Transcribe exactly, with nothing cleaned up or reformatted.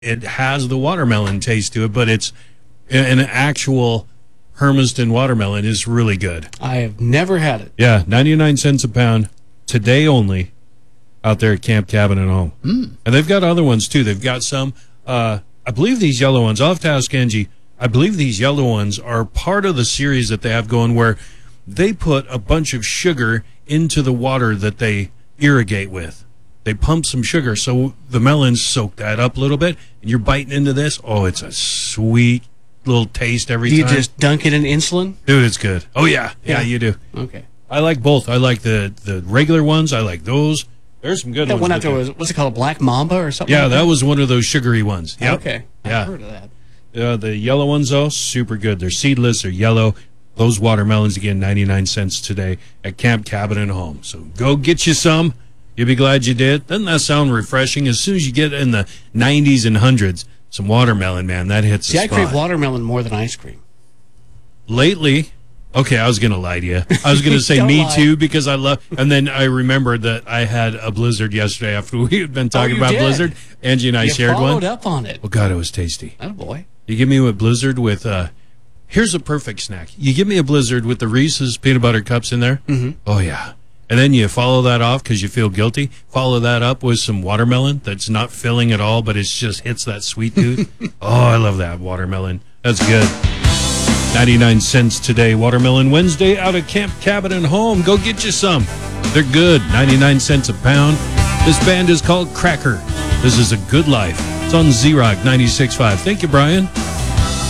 it has the watermelon taste to it, but it's an actual Hermiston watermelon is really good. I have never had it. Yeah, ninety-nine cents a pound, today only, out there at Camp Cabin and Home. Mm. And they've got other ones, too. They've got some, uh, I believe these yellow ones, I'll have to ask Angie, I believe these yellow ones are part of the series that they have going where they put a bunch of sugar into the water that they irrigate with. They pump some sugar, so the melons soak that up a little bit, and you're biting into this. Oh, it's a sweet little taste every Do you time. just dunk it in insulin? Dude, it's good. Oh, yeah. Yeah, Yeah. you do. Okay. I like both. I like the, the regular ones. I like those. There's some good That ones. one with out there the- was, what's it called, a Black Mamba or something? yeah, like that was one of those sugary ones. Yep. Okay. Yeah. I've heard of that. Uh, the yellow ones, though, super good. They're seedless. They're yellow. Those watermelons, again, ninety-nine cents today at Camp Cabin and Home. So go get you some. You'll be glad you did. Doesn't that sound refreshing? As soon as you get in the nineties and hundreds, some watermelon, man, that hits See, the I spot. crave watermelon more than ice cream. Lately, okay, I was going to lie to you. I was going to say Don't me lie. too because I love, and then I remembered that I had a Blizzard yesterday after we had been talking Oh, you about did? Blizzard. Angie and I You shared followed one. up on it. Oh, God, it was tasty. Oh, boy. You give me a Blizzard with, uh, here's a perfect snack. You give me a Blizzard with the Reese's peanut butter cups in there. Mm-hmm. Oh, yeah. And then you follow that off because you feel guilty. Follow that up with some watermelon that's not filling at all, but it just hits that sweet tooth. Oh, I love that watermelon. That's good. ninety-nine cents today. Watermelon Wednesday out of Camp Cabin and Home. Go get you some. They're good. ninety-nine cents a pound. This band is called Cracker. This is A Good Life. It's on Z-Rock ninety-six point five. Thank you, Brian.